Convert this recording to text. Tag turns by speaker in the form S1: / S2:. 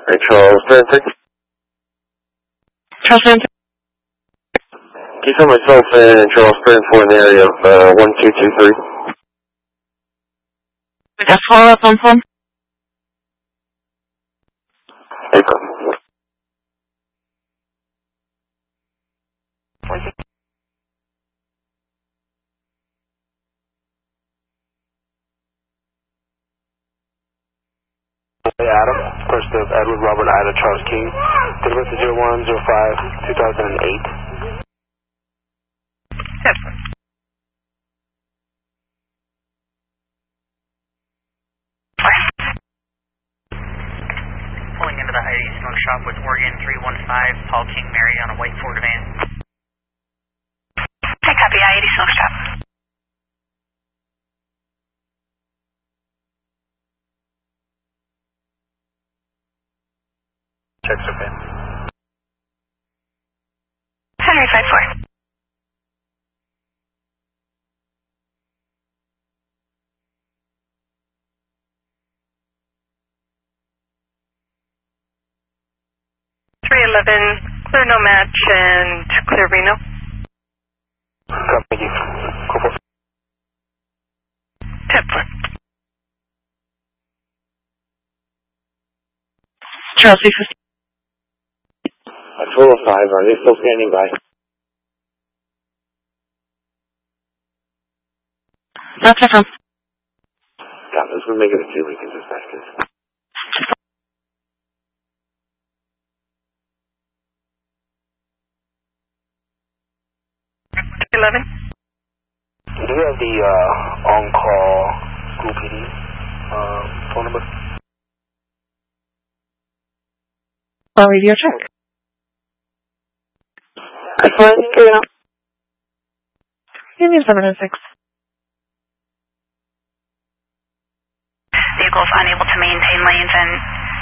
S1: Hey, Charles Frantic.
S2: Charles Frantic.
S1: Can you tell myself and Charles Frantic in the area of 1223?
S2: We got follow-up on phone.
S1: Hey,
S3: Hey Adam, first of Edward Robert Ida Charles King, delivered to 0105-2008.
S2: Yep.
S4: Pulling into the ID Smoke Shop with Oregon 315, Paul King Mary on a white Ford van.
S2: Hey, copy, ID Smoke Shop.
S3: Checks are in.
S2: Henry 54. Clear no match and clear Reno.
S3: Copy you. Go for it.
S2: Tip. Charles C-50.
S1: 405, are they still standing by?
S2: That's it.
S1: God, this would make it a few weeks as fast as.
S2: 11.
S3: Do you have the on-call school PD phone number?
S2: I'll read your check. Union 706.
S4: Vehicles unable to maintain lanes and